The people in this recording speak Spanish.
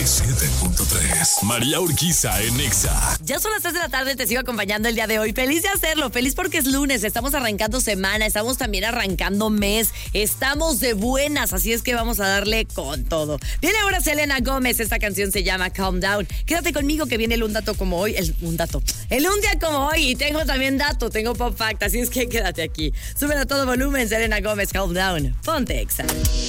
97.3. María Urquiza en Exa. Ya son las 3 de la tarde, te sigo acompañando el día de hoy. Feliz de hacerlo, feliz porque es lunes, estamos arrancando semana, estamos también arrancando mes, estamos de buenas, así es que vamos a darle con todo. Viene ahora Selena Gómez, esta canción se llama Calm Down. Quédate conmigo que viene el un dato como hoy, el un día como hoy, y tengo también tengo pop fact, así es que quédate aquí. Súbelo a todo volumen, Selena Gómez, Calm Down. Ponte Exa.